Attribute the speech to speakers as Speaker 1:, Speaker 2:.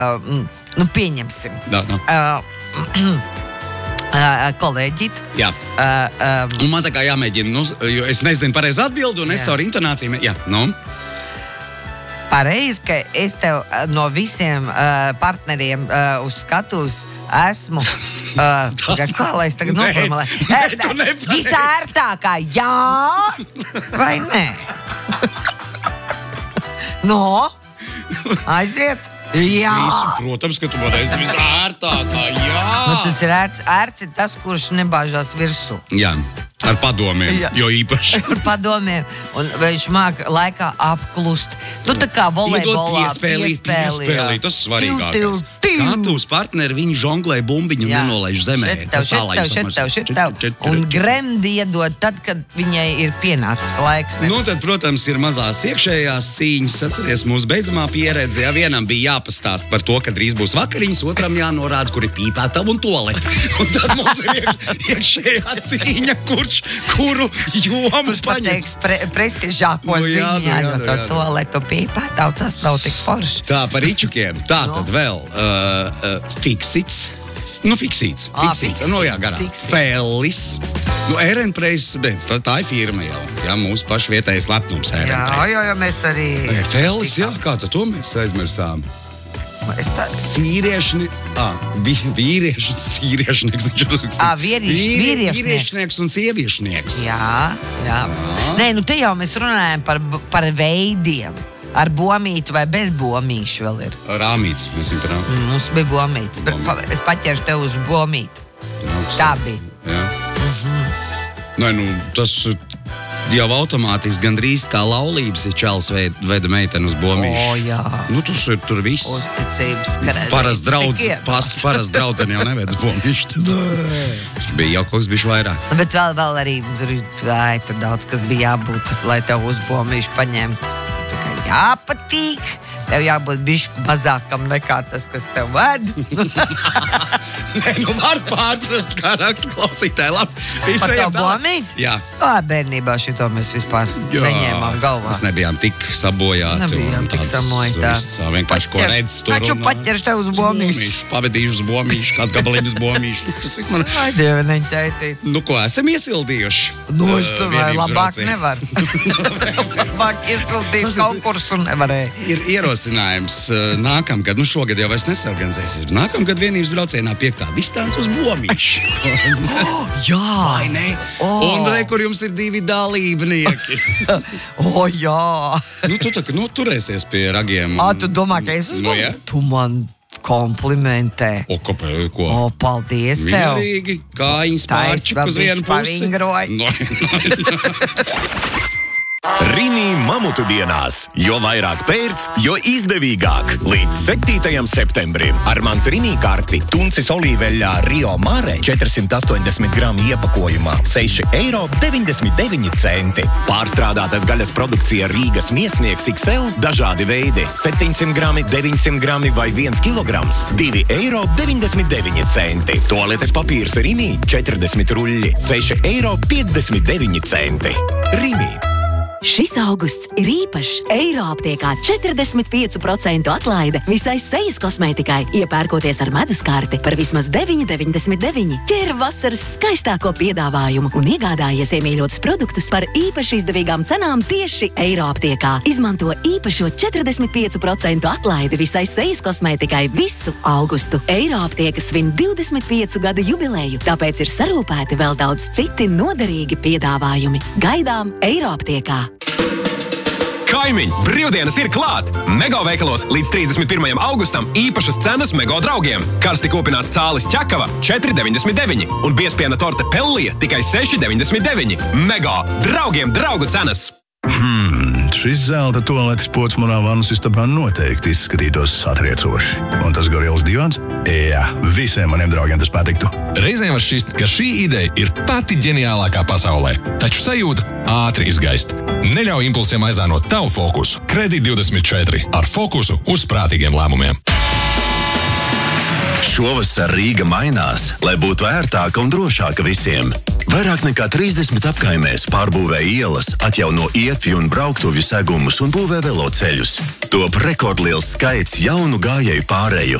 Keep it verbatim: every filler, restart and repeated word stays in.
Speaker 1: uh, nu pieņemsim.
Speaker 2: Da, da.
Speaker 1: Uh, uh, kolēģīt.
Speaker 2: Jā.
Speaker 1: Uh, um,
Speaker 2: Un man tā kā jāmēģina, nu, jo es nezinu pareizi atbildi, un es
Speaker 1: Jā.
Speaker 2: caur intonāciju, jā, nu.
Speaker 1: Pareizi, ka es tev uh, no visiem uh, partneriem uh, uz skatuves esmu. Uh,
Speaker 2: Tas-
Speaker 1: kā lai es tagad
Speaker 2: Nē,
Speaker 1: noformulēju?
Speaker 2: nē, tu nepareizi.
Speaker 1: Visērtākā, jā vai nē? No? Aiziet? Jā.
Speaker 2: Visu, protams, ka tu man esi visērtākā, jā.
Speaker 1: Nu, tas ir ērts, ērts ir tas, kurš nebāžās virsū.
Speaker 2: Jā, ar padomiem,
Speaker 1: Jā.
Speaker 2: jo īpaši.
Speaker 1: Ar padomiem, un viņš māk laikā apklust. Nu, tā kā volejbolā
Speaker 2: piespēlīt,
Speaker 1: piespēlī, jā.
Speaker 2: piespēlīt, tas svarīgākais.
Speaker 1: Tiu, tiu, tiu.
Speaker 2: Skatūs partneri, viņi žonglē bumbiņu un
Speaker 1: Jā.
Speaker 2: nenolaiž zemē.
Speaker 1: Šit tev,
Speaker 2: Tas
Speaker 1: šit
Speaker 2: tā, lai
Speaker 1: tev,
Speaker 2: jūs
Speaker 1: šit
Speaker 2: apmērs-
Speaker 1: tev, šit
Speaker 2: čit-
Speaker 1: tev.
Speaker 2: čit-
Speaker 1: Un
Speaker 2: čit-
Speaker 1: gremdi iedod tad, kad viņai ir pienācis laiks.
Speaker 2: Nu, tad, protams, ir mazās iekšējās cīņas. Atceries mūsu beidzamā pieredze. Ja vienam bija jāpastāst par to, ka drīz būs vakariņas, otram jānorāda, kur ir pīpētava un tualete. Un tad mums ir iekš, iekšējā cīņa, kurš, kuru jomu
Speaker 1: Kurš
Speaker 2: paņems.
Speaker 1: pateiks pre, prestižāko
Speaker 2: Nu, jā, nu,
Speaker 1: ziņā,
Speaker 2: jā,
Speaker 1: jo
Speaker 2: nu,
Speaker 1: to
Speaker 2: jā.
Speaker 1: toaletu pīpētavu, tas nav tik forši.
Speaker 2: Tā, par ričukiem. Tā
Speaker 1: Nu.
Speaker 2: tad vēl uh, uh, fiksits. Nu, fiksīts.
Speaker 1: Ā,
Speaker 2: Fiksīts.
Speaker 1: fiksīts,
Speaker 2: Nu, jā, garā.
Speaker 1: fiksīts.
Speaker 2: Fellis. Nu, Ērenpreis, bet tā, tā ir firma jau. Jā, mūsu pašu vietējais lepnums
Speaker 1: Jā,
Speaker 2: Ērenpreis.
Speaker 1: jo, jo mēs arī...
Speaker 2: Fellis, jā, kā tad to mēs aizmirsām?
Speaker 1: Es tā,
Speaker 2: Sīriešni, ah, vi, vīriešu, sīriešnieks. viņš ir uzrakstīts.
Speaker 1: Ā, vīrieš-
Speaker 2: Vīri-
Speaker 1: vīriešnieks.
Speaker 2: Vīriešnieks un sieviešnieks.
Speaker 1: jā, jā. Nē, nu te jau mēs runājam par, par veidiem. Ar bomītu vai bez bomīšu vēl ir.
Speaker 2: Rāmīts, mēs viņam parām.
Speaker 1: Mums bija bomīts, bet pa, es paķeršu tev uz bomītu. Tā bija.
Speaker 2: Jā. Nē, nu, tas jau automātiski gandrīz kā laulības ir čels veida, veida meiteni uz bomīšu.
Speaker 1: O, jā.
Speaker 2: Nu, tas ir tur viss.
Speaker 1: Uzticības karalīte.
Speaker 2: Parasti draudz,
Speaker 1: Tik iet.
Speaker 2: pas, parast draudzeni jau neved uz bomīšu. Tur bija jau kaut kas bišķi vairāk.
Speaker 1: Bet vēl, vēl arī mums ir vai, tur daudz, kas bija jābūt, lai tev uz bomīšu paņemtu. Tā kā jāpatīk. Tev jābūt bišķi mazākam nekā tas, kas tev ved.
Speaker 2: Nē, nu var pārprast, kā raksta klausītāji. Labi, viss
Speaker 1: Par
Speaker 2: ejam
Speaker 1: to
Speaker 2: tālāk.
Speaker 1: bomīti?
Speaker 2: Jā.
Speaker 1: Ā, bērnībā šito mēs vispār
Speaker 2: Jā,
Speaker 1: neņēmām galvā.
Speaker 2: Mēs nebijām tik sabojāti.
Speaker 1: Nebijām
Speaker 2: un
Speaker 1: tik
Speaker 2: tāds-
Speaker 1: samojāti, tā.
Speaker 2: viss, Vienkārši ko
Speaker 1: Paķers-
Speaker 2: redz tur.
Speaker 1: Taču
Speaker 2: un-
Speaker 1: paķeršu tev uz bomīšu.
Speaker 2: Pavadīšu uz bomīšu, kādu gabaliņu uz bomīšu. Tas viss man...
Speaker 1: Ai, Dieva, neņķaitīt.
Speaker 2: Nu, ko esam iesildījuši?
Speaker 1: Nu, es
Speaker 2: Uh,
Speaker 1: domāju,
Speaker 2: vienības
Speaker 1: labāk
Speaker 2: braucienu.
Speaker 1: nevar. Labāk izpildīt
Speaker 2: Tas ir-
Speaker 1: konkursu nevarēja.
Speaker 2: Ir ierosinājums uh, nākamgad, nu šogad jau vairs nesorganizēsies, bet nākamgad vienības braucienā piektā distance uz bomīšu.
Speaker 1: Jā,
Speaker 2: Vai ne?
Speaker 1: Oh.
Speaker 2: Un re, kur jums ir divi dalībnieki.
Speaker 1: o, jā.
Speaker 2: Nu, tu tā kā nu, turēsies pie ragiem.
Speaker 1: Ā, tu domā, ka es uz
Speaker 2: Nu, jā.
Speaker 1: Tu man komplimentē.
Speaker 2: O, kāpēc? Ko?
Speaker 1: O, paldies tev.
Speaker 2: Mierīgi, kājiņas
Speaker 1: Tā es
Speaker 2: pārčik
Speaker 1: vēl
Speaker 2: uz vienu
Speaker 1: bišķi
Speaker 2: pusi.
Speaker 1: pavingroju.
Speaker 2: No, no,
Speaker 3: Rimi mamutu dienās, jo vairāk pērc, jo izdevīgāk. Līdz septītajam septembrim ar mans Rimi karti tuncis olīveļā Rio Mare četrsimt astoņdesmit gramu iepakojumā seši eiro deviņdesmit deviņi centi. Pārstrādātas gaļas produkcija Rīgas miesnieks iks el dažādi veidi septiņsimt grami, deviņsimt grami vai viens kilograms divi eiro deviņdesmit deviņi centi. Toaletes papīrs Rimi četrdesmit ruļļi seši eiro piecdesmit deviņi centi. Rimi.
Speaker 4: Šis augusts ir īpašs. Eiroaptiekā četrdesmit pieci procenti atlaide visai sejas kosmētikai, iepērkoties ar meduskarti par vismaz deviņi deviņdesmit deviņi. Ķer vasaras skaistāko piedāvājumu un iegādājies iemīļotus produktus par īpaši izdevīgām cenām tieši Eiroaptiekā. Izmanto īpašo četrdesmit pieci procenti atlaidi visai sejas kosmētikai visu augustu. Eiroaptieka svin divdesmit piecu gadu jubileju, tāpēc ir sarūpēti vēl daudz citi noderīgi piedāvājumi. Gaidām Eiroaptiekā.
Speaker 5: Kaimiņi, brīvdienas ir klāt! Mego veikalos līdz trīsdesmit pirmajam augustam īpašas cenas Mego draugiem. Karsti kopināts cālis ķekava četri deviņdesmit deviņi un biezpiena torte Pellija tikai seši deviņdesmit deviņi. Mego draugiem draugu cenas!
Speaker 6: Hmm, šis zelta toaletes pods manā vannas istabā noteikti izskatītos satriecoši. Un tas gorils divans? Jā, visiem maniem draugiem tas patiktu.
Speaker 7: Reizēm var šķist, ka šī ideja ir pati ģeniālākā pasaulē, taču sajūta ātri izgaist. Neļauj impulsiem aizānot tavu fokusu. Kredīt divdesmit četri ar fokusu uz prātīgiem lēmumiem.
Speaker 8: Šovasar Rīga mainās, lai būtu ērtāka un drošāka visiem.
Speaker 3: Vairāk nekā trīsdesmit apkaimēs pārbūvē ielas, atjauno ietvi un brauktuvju segumus un būvē veloceļus. Top rekordliels skaits jaunu gājēju pārēju